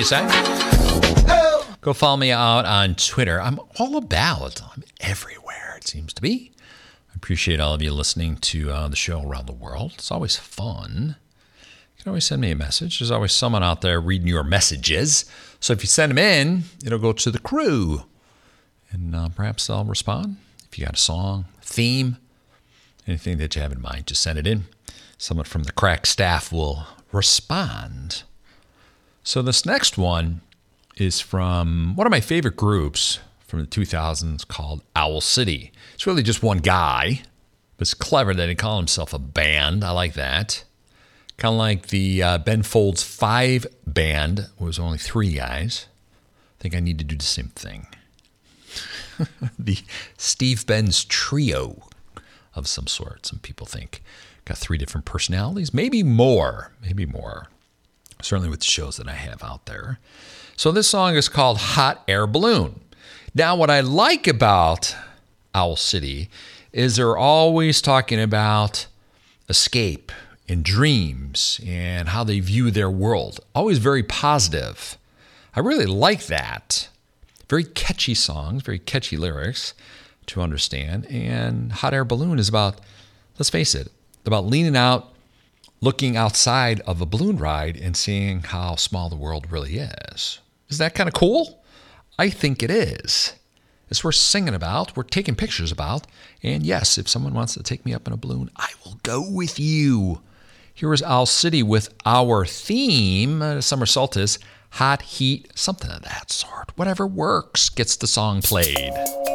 You say? Go follow me out on Twitter. I'm everywhere, it seems to be. I appreciate all of you listening to the show around the world. It's always fun. You can always send me a message. There's always someone out there reading your messages. So if you send them in, it'll go to the crew. And perhaps they'll respond. If you got a song, theme, anything that you have in mind, just send it in. Someone from the Crack staff will respond. So this next one is from one of my favorite groups from the 2000s called Owl City. It's really just one guy, but it's clever that he called himself a band. I like that. Kind of like the Ben Folds 5 band, where it was only 3 guys. I think I need to do the same thing. The Steve Benz trio of some sort. Some people think got 3 different personalities, maybe more. Certainly with the shows that I have out there. So this song is called Hot Air Balloon. Now, what I like about Owl City is they're always talking about escape and dreams and how they view their world. Always very positive. I really like that. Very catchy songs, very catchy lyrics to understand. And Hot Air Balloon is about, let's face it, about leaning out, looking outside of a balloon ride and seeing how small the world really is. Isn't that kind of cool? I think it is. It's worth singing about, we're taking pictures about. And yes, if someone wants to take me up in a balloon, I will go with you. Here is Owl City with our theme, Summer Solstice, Hot Heat, something of that sort. Whatever works gets the song played.